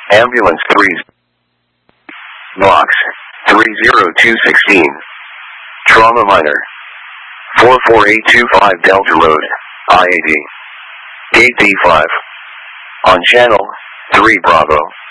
Ambulance 3. Box 30216. Trauma Minor. 44825 Delta Road, IAD. Gate D5. On Channel 3 Bravo.